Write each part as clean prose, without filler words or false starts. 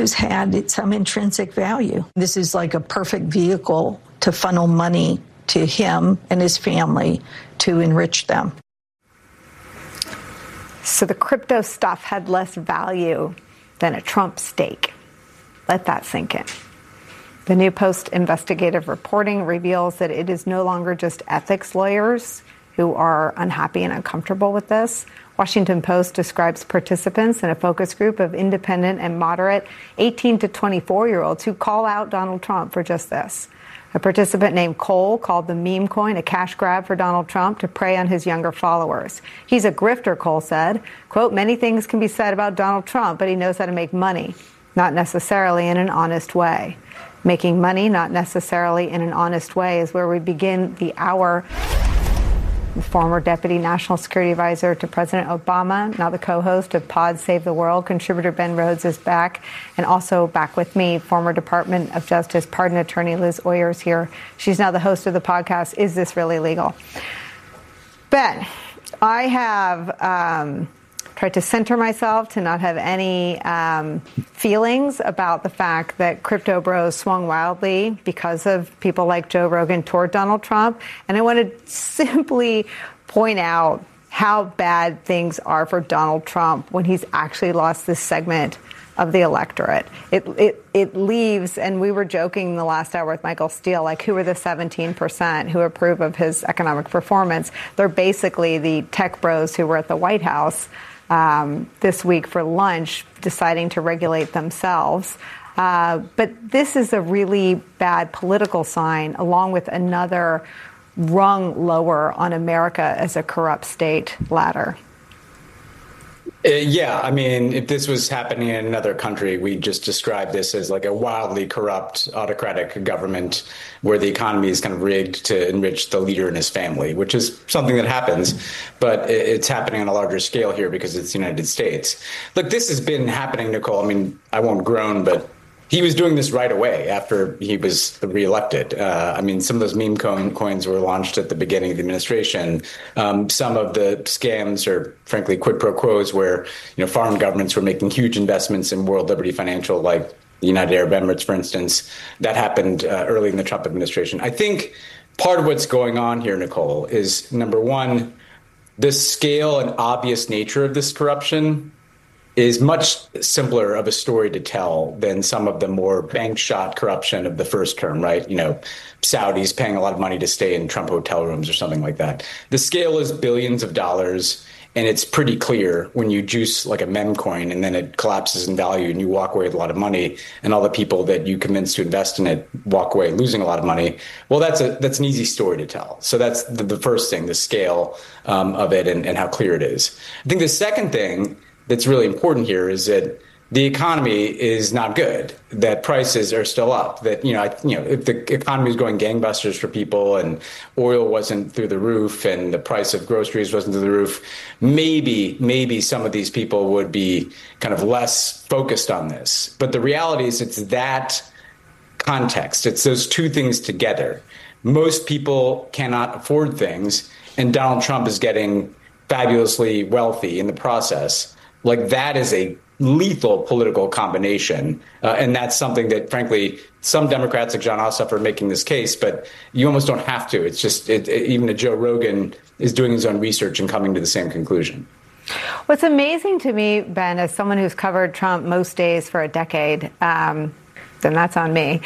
has had some intrinsic value. This is like a perfect vehicle to funnel money to him and his family to enrich them. So the crypto stuff had less value than a Trump stake. Let that sink in. The New Post investigative reporting reveals that it is no longer just ethics lawyers who are unhappy and uncomfortable with this. Washington Post describes participants in a focus group of independent and moderate 18 to 24-year-olds who call out Donald Trump for just this. A participant named Cole called the meme coin a cash grab for Donald Trump to prey on his younger followers. He's a grifter, Cole said. Quote, many things can be said about Donald Trump, but he knows how to make money, not necessarily in an honest way. Making money, not necessarily in an honest way, is where we begin the hour. The former Deputy National Security Advisor to President Obama, now the co-host of Pod Save the World, contributor Ben Rhodes is back. And also back with me, former Department of Justice pardon attorney Liz Oyer is here. She's now the host of the podcast, Is This Really Legal? Ben, I have tried to center myself to not have any feelings about the fact that crypto bros swung wildly because of people like Joe Rogan toward Donald Trump. And I want to simply point out how bad things are for Donald Trump when he's actually lost this segment of the electorate. It leaves, and we were joking in the last hour with Michael Steele, like who are the 17% who approve of his economic performance? They're basically the tech bros who were at the White House this week for lunch, deciding to regulate themselves. But this is a really bad political sign, along with another rung lower on America as a corrupt state ladder. Yeah, I mean, if this was happening in another country, we just describe this as like a wildly corrupt autocratic government where the economy is kind of rigged to enrich the leader and his family, which is something that happens. But it's happening on a larger scale here because it's the United States. Look, this has been happening, Nicole. I mean, I won't groan, but he was doing this right away after he was reelected. I mean, some of those meme coins were launched at the beginning of the administration. Some of the scams are, frankly, quid pro quos where, foreign governments were making huge investments in World Liberty Financial, like the United Arab Emirates, for instance. That happened early in the Trump administration. I think part of what's going on here, Nicole, is, number one, the scale and obvious nature of this corruption is much simpler of a story to tell than some of the more bank shot corruption of the first term, right? Saudis paying a lot of money to stay in Trump hotel rooms or something like that. The scale is billions of dollars, and it's pretty clear when you juice like a meme coin and then it collapses in value and you walk away with a lot of money, and all the people that you convinced to invest in it walk away losing a lot of money. Well, that's an easy story to tell. So that's the first thing, the scale of it and how clear it is. I think the second thing that's really important here is that the economy is not good, that prices are still up, that, if the economy is going gangbusters for people and oil wasn't through the roof and the price of groceries wasn't through the roof, maybe some of these people would be kind of less focused on this. But the reality is it's that context. It's those two things together. Most people cannot afford things, and Donald Trump is getting fabulously wealthy in the process. Like, that is a lethal political combination. And that's something that, frankly, some Democrats like Jon Ossoff are making this case, but you almost don't have to. It's just even a Joe Rogan is doing his own research and coming to the same conclusion. What's amazing to me, Ben, as someone who's covered Trump most days for a decade, then that's on me,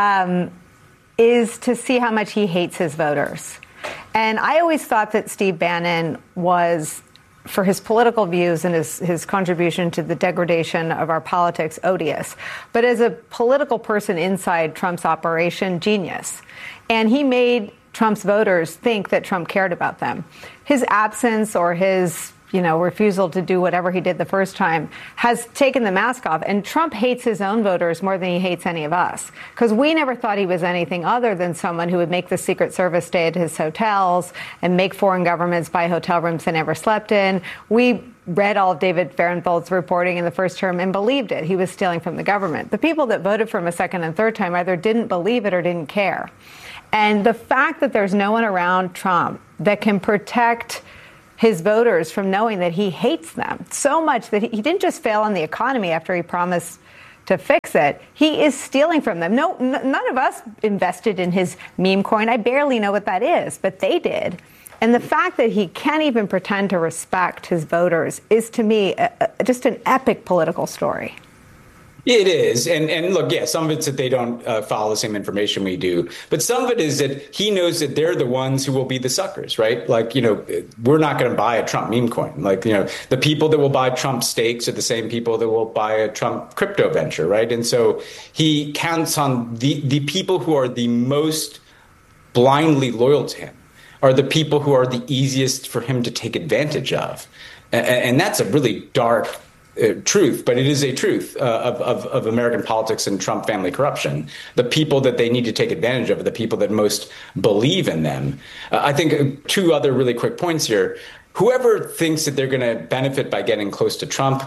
is to see how much he hates his voters. And I always thought that Steve Bannon was, for his political views and his contribution to the degradation of our politics, odious. But as a political person inside Trump's operation, genius. And he made Trump's voters think that Trump cared about them. His absence or his refusal to do whatever he did the first time has taken the mask off. And Trump hates his own voters more than he hates any of us, because we never thought he was anything other than someone who would make the Secret Service stay at his hotels and make foreign governments buy hotel rooms they never slept in. We read all of David Fahrenthold's reporting in the first term and believed it. He was stealing from the government. The people that voted for him a second and third time either didn't believe it or didn't care. And the fact that there's no one around Trump that can protect his voters from knowing that he hates them so much that he didn't just fail on the economy after he promised to fix it. He is stealing from them. No, none of us invested in his meme coin. I barely know what that is, but they did. And the fact that he can't even pretend to respect his voters is, to me, just an epic political story. It is. And look, yeah, some of it's that they don't follow the same information we do. But some of it is that he knows that they're the ones who will be the suckers, right? Like, we're not going to buy a Trump meme coin. Like, the people that will buy Trump stakes are the same people that will buy a Trump crypto venture, right? And so he counts on the people who are the most blindly loyal to him are the people who are the easiest for him to take advantage of. And that's a really dark truth, but it is a truth of American politics and Trump family corruption. The people that they need to take advantage of are the people that most believe in them. I think two other really quick points here. Whoever thinks that they're going to benefit by getting close to Trump,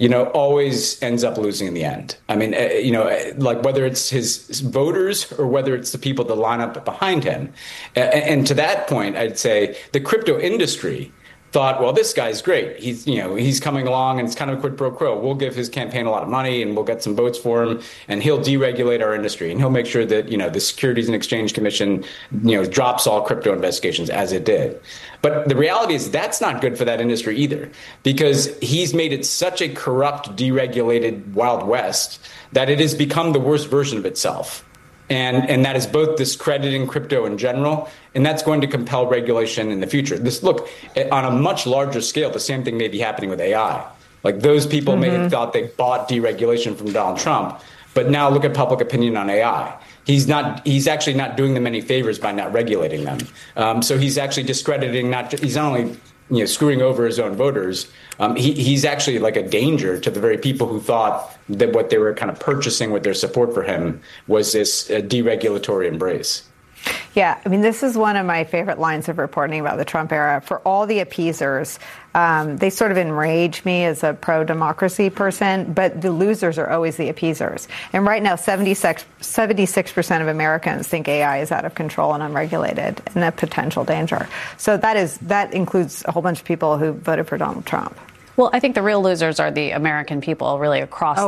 always ends up losing in the end. I mean, like whether it's his voters or whether it's the people that line up behind him. And to that point, I'd say the crypto industry thought, well, this guy's great. He's coming along and it's kind of a quid pro quo. We'll give his campaign a lot of money and we'll get some votes for him and he'll deregulate our industry and he'll make sure that, the Securities and Exchange Commission, drops all crypto investigations as it did. But the reality is that's not good for that industry either, because he's made it such a corrupt, deregulated Wild West that it has become the worst version of itself. And that is both discrediting crypto in general, and that's going to compel regulation in the future. Look, on a much larger scale, the same thing may be happening with AI. Like those people may have thought they bought deregulation from Donald Trump, but now look at public opinion on AI. He's actually not doing them any favors by not regulating them. So he's actually discrediting, he's not only screwing over his own voters, he's actually like a danger to the very people who thought that what they were kind of purchasing with their support for him was this deregulatory embrace. Yeah, I mean, this is one of my favorite lines of reporting about the Trump era. For all the appeasers, they sort of enrage me as a pro-democracy person, but the losers are always the appeasers. And right now, 76% of Americans think AI is out of control and unregulated and a potential danger. So that includes a whole bunch of people who voted for Donald Trump. Well, I think the real losers are the American people, really across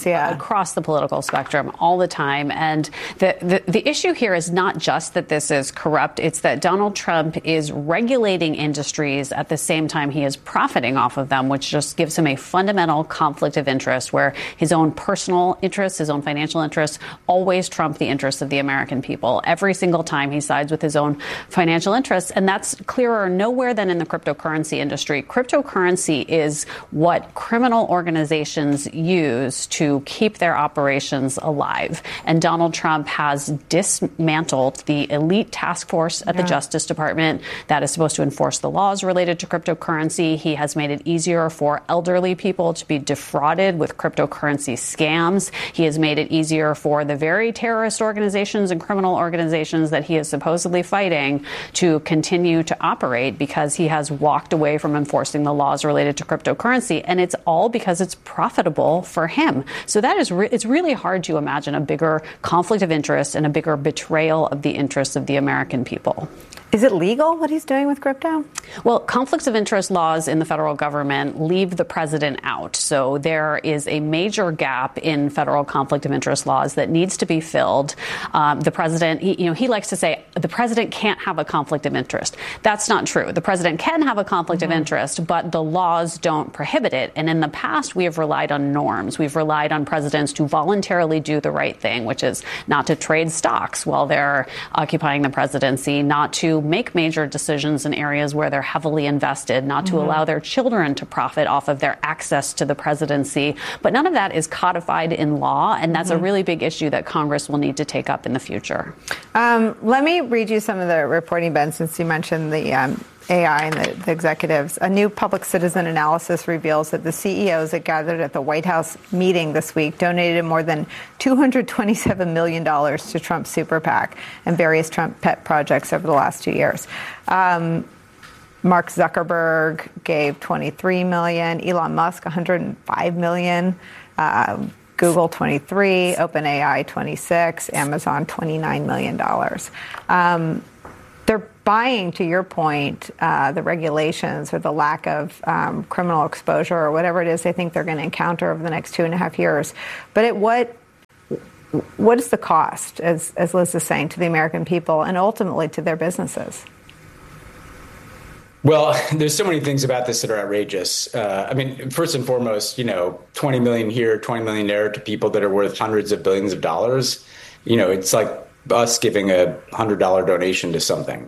the political spectrum all the time. And the issue here is not just that this is corrupt. It's that Donald Trump is regulating industries at the same time he is profiting off of them, which just gives him a fundamental conflict of interest where his own personal interests, his own financial interests always trump the interests of the American people. Every single time he sides with his own financial interests. And that's clearer nowhere than in the cryptocurrency industry. Cryptocurrency is what criminal organizations use to keep their operations alive. And Donald Trump has dismantled the elite task force at the Justice Department that is supposed to enforce the laws related to cryptocurrency. He has made it easier for elderly people to be defrauded with cryptocurrency scams. He has made it easier for the very terrorist organizations and criminal organizations that he is supposedly fighting to continue to operate because he has walked away from enforcing the laws related to cryptocurrency. And it's all because it's profitable for him. So that is it's really hard to imagine a bigger conflict of interest and a bigger betrayal of the interests of the American people. Is it legal what he's doing with crypto? Well, conflicts of interest laws in the federal government leave the president out. So there is a major gap in federal conflict of interest laws that needs to be filled. The president, he likes to say the president can't have a conflict of interest. That's not true. The president can have a conflict of interest, but the laws don't prohibit it. And in the past, we have relied on norms. We've relied on presidents to voluntarily do the right thing, which is not to trade stocks while they're occupying the presidency, not to make major decisions in areas where they're heavily invested, not to allow their children to profit off of their access to the presidency. But none of that is codified in law, and that's a really big issue that Congress will need to take up in the future. Let me read you some of the reporting, Ben, since you mentioned the AI and the executives. A new public citizen analysis reveals that the CEOs that gathered at the White House meeting this week donated more than $227 million to Trump's super PAC and various Trump pet projects over the last 2 years. Mark Zuckerberg gave $23 million, Elon Musk $105 million, Google 23, OpenAI 26, Amazon $29 million. They're buying, to your point, the regulations or the lack of criminal exposure or whatever it is they think they're going to encounter over the next 2.5 years. But at what is the cost, as Liz is saying, to the American people and ultimately to their businesses? Well, there's so many things about this that are outrageous. I mean, first and foremost, 20 million here, 20 million there to people that are worth hundreds of billions of dollars. It's like us giving a $100 donation to something.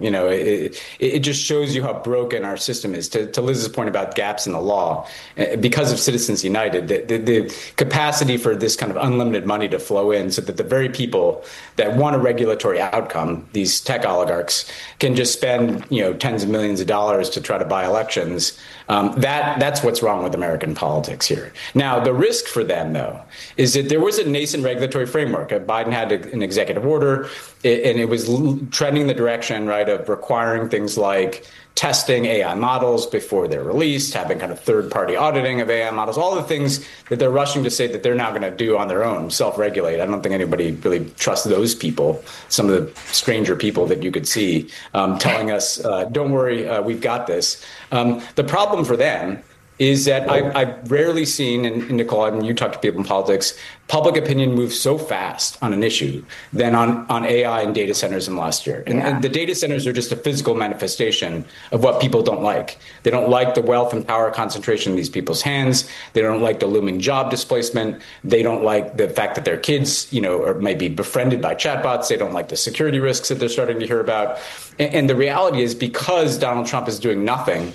It just shows you how broken our system is. To Liz's point about gaps in the law, because of Citizens United, the capacity for this kind of unlimited money to flow in so that the very people that want a regulatory outcome, these tech oligarchs, can just spend tens of millions of dollars to try to buy elections. That's what's wrong with American politics here. Now, the risk for them, though, is that there was a nascent regulatory framework. Biden had an executive order, and it was trending in the direction, right, of requiring things like testing AI models before they're released, having kind of third-party auditing of AI models, all the things that they're rushing to say that they're now going to do on their own, self-regulate. I don't think anybody really trusts those people, some of the stranger people that you could see telling us, don't worry, we've got this. The problem for them is that I've rarely seen, and Nicole, I mean, you talk to people in politics, public opinion moves so fast on an issue than on AI and data centers in the last year. And the data centers are just a physical manifestation of what people don't like. They don't like the wealth and power concentration in these people's hands. They don't like the looming job displacement. They don't like the fact that their kids, are maybe befriended by chatbots. They don't like the security risks that they're starting to hear about. And the reality is, because Donald Trump is doing nothing,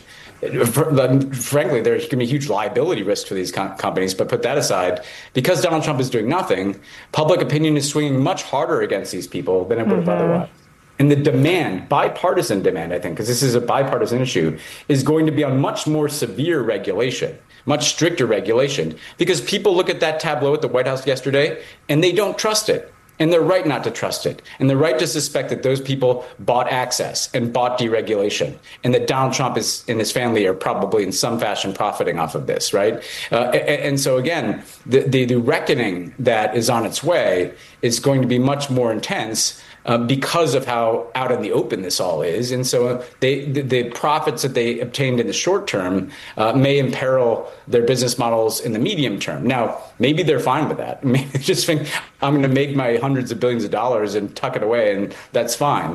frankly, there's going to be huge liability risk for these companies. But put that aside, because Donald Trump is doing nothing, public opinion is swinging much harder against these people than it would have otherwise. And the demand, bipartisan demand, I think, because this is a bipartisan issue, is going to be on much more severe regulation, much stricter regulation, because people look at that tableau at the White House yesterday and they don't trust it. And they're right not to trust it. And they're right to suspect that those people bought access and bought deregulation, and that Donald Trump and his family are probably in some fashion profiting off of this, right? And so, again, the reckoning that is on its way is going to be much more intense because of how out in the open this all is. And so the profits that they obtained in the short term may imperil their business models in the medium term. Now, maybe they're fine with that. Maybe they just think, I'm going to make my hundreds of billions of dollars and tuck it away, and that's fine.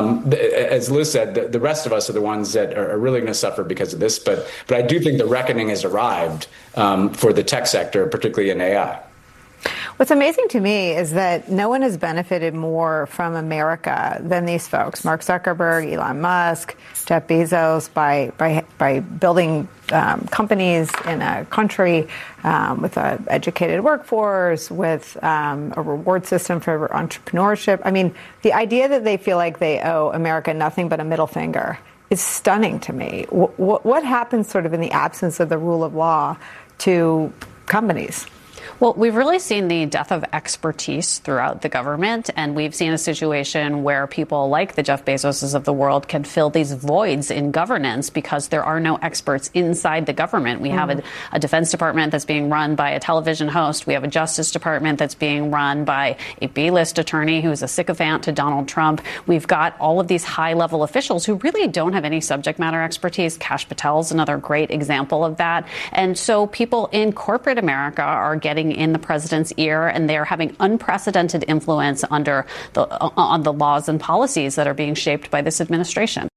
As Liz said, the rest of us are the ones that are really going to suffer because of this. But I do think the reckoning has arrived for the tech sector, particularly in AI. What's amazing to me is that no one has benefited more from America than these folks, Mark Zuckerberg, Elon Musk, Jeff Bezos, by building companies in a country with an educated workforce, with a reward system for entrepreneurship. I mean, the idea that they feel like they owe America nothing but a middle finger is stunning to me. What happens sort of in the absence of the rule of law to companies? Well, we've really seen the death of expertise throughout the government, and we've seen a situation where people like the Jeff Bezoses of the world can fill these voids in governance because there are no experts inside the government. We have a Defense Department that's being run by a television host. We have a Justice Department that's being run by a B-list attorney who's a sycophant to Donald Trump. We've got all of these high-level officials who really don't have any subject matter expertise. Kash Patel is another great example of that. And so people in corporate America are getting in the president's ear, and they're having unprecedented influence on the laws and policies that are being shaped by this administration.